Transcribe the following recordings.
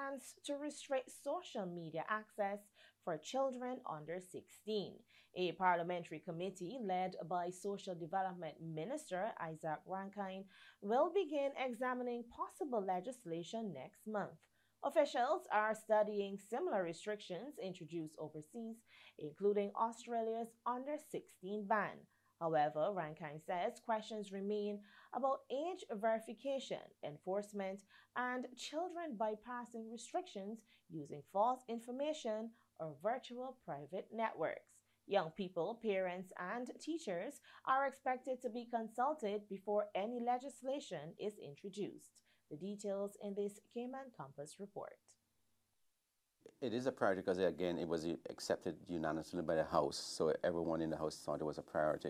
plans to restrict social media access for children under 16. A parliamentary committee led by Social Development Minister Isaac Rankine will begin examining possible legislation next month. Officials are studying similar restrictions introduced overseas, including Australia's under 16 ban. However, Rankine says questions remain about age verification, enforcement, and children bypassing restrictions using false information or virtual private networks. Young people, parents, and teachers are expected to be consulted before any legislation is introduced. The details in this Cayman Compass report. It is a priority because, again, it was accepted unanimously by the House, so everyone in the House thought it was a priority.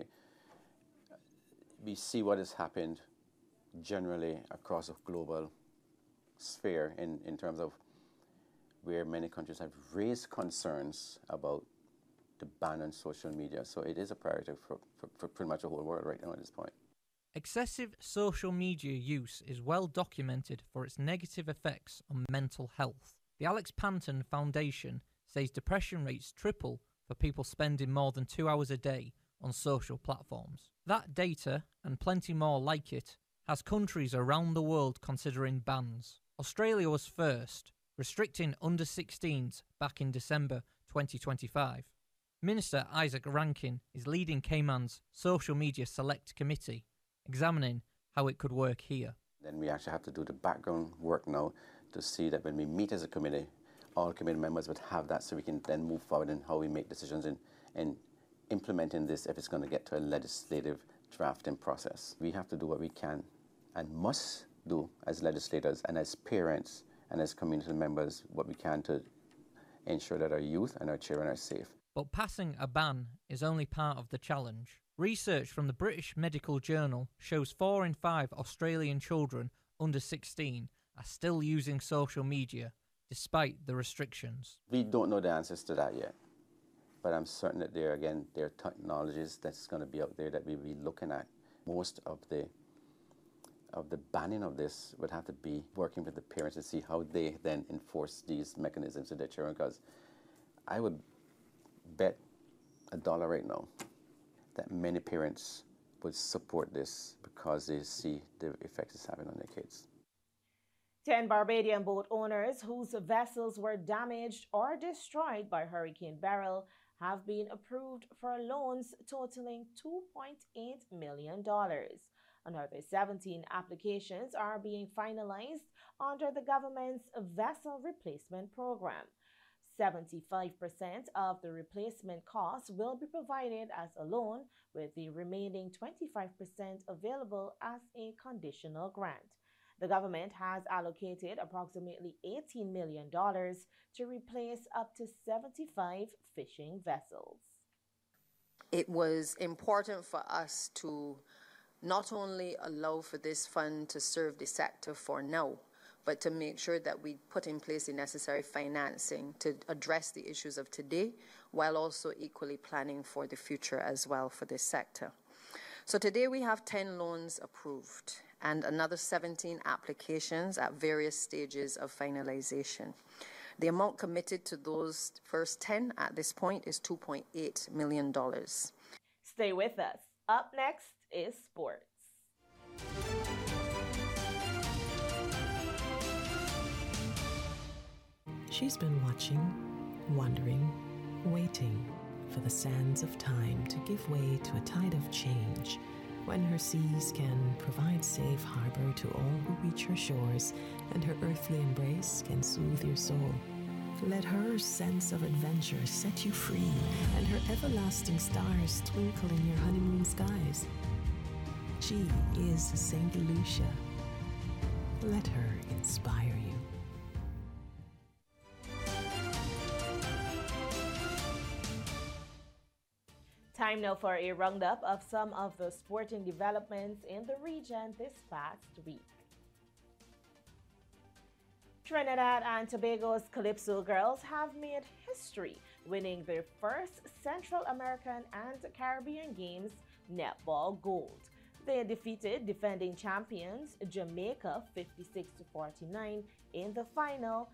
We see what has happened generally across a global sphere in terms of where many countries have raised concerns about the ban on social media. So it is a priority for pretty much the whole world right now at this point. Excessive social media use is well documented for its negative effects on mental health. The Alex Panton Foundation says depression rates triple for people spending more than 2 hours a day on social platforms. That data, and plenty more like it, has countries around the world considering bans. Australia was first, restricting under 16s back in December 2025. Minister Isaac Rankine is leading Cayman's Social Media Select Committee, examining how it could work here. Then we actually have to do the background work now to see that when we meet as a committee, all committee members would have that so we can then move forward in how we make decisions in implementing this if it's going to get to a legislative drafting process. We have to do what we can and must do as legislators and as parents and as community members what we can to ensure that our youth and our children are safe. But passing a ban is only part of the challenge. Research from the British Medical Journal shows 4 in 5 Australian children under 16 are still using social media, despite the restrictions. We don't know the answers to that yet, but I'm certain that there are technologies that's going to be out there that we'll be looking at. Most of the banning of this would have to be working with the parents to see how they then enforce these mechanisms to their children, because I would bet $1 right now that many parents would support this because they see the effects it's having on their kids. 10 Barbadian boat owners whose vessels were damaged or destroyed by Hurricane Beryl have been approved for loans totaling $2.8 million. Another 17 applications are being finalized under the government's vessel replacement program. 75% of the replacement costs will be provided as a loan, with the remaining 25% available as a conditional grant. The government has allocated approximately $18 million to replace up to 75 fishing vessels. It was important for us to not only allow for this fund to serve the sector for now, but to make sure that we put in place the necessary financing to address the issues of today, while also equally planning for the future as well for this sector. So today we have 10 loans approved and another 17 applications at various stages of finalization. The amount committed to those first 10 at this point is $2.8 million. Stay with us. Up next is sports. She's been watching, wondering, waiting for the sands of time to give way to a tide of change, when her seas can provide safe harbor to all who reach her shores, and her earthly embrace can soothe your soul. Let her sense of adventure set you free, and her everlasting stars twinkle in your honeymoon skies. She is St. Lucia. Let her inspire you. Time now for a roundup of some of the sporting developments in the region this past week. Trinidad and Tobago's Calypso girls have made history, winning their first Central American and Caribbean Games netball gold. They defeated defending champions Jamaica 56-49 in the final